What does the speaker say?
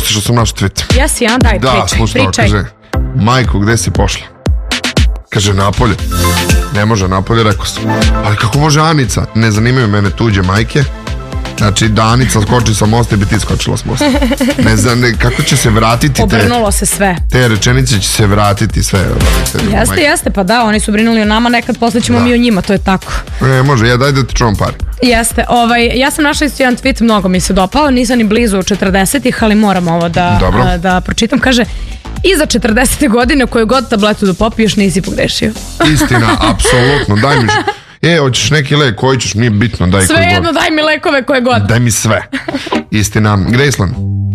što sam naš tweet. Jesi, ja? Daj, Da, slušaj, kaže, majko, gde si pošla? Kaže, napolje. Ne može napolje, rekao sam. Ali kako može Anica? Ne zanimaju mene tuđe majke. Znači, da Anica skoči sa mosta i bi ti skočila s mosta. Ne znam, kako će se vratiti obrnulo se sve. Te rečenice će se vratiti sve. Jeste, pa da, oni su brinuli o nama, nekad posle ćemo mi o njima, to je tako. Može, daj da ti čuvam pare. Jeste, ja sam našla isto jedan tweet, mnogo mi se dopao, nisam ni blizu 40-ih, ali moram ovo da pročitam. Kaže, iza 40. godine koju god tabletu da popiješ nisi pogrešio. Istina, apsolutno, daj mi hoćeš neki lek, koji ćeš, nije bitno, daj koji god. Sve jedno, daj mi lekove koje god. Daj mi sve. Istina, Graceland.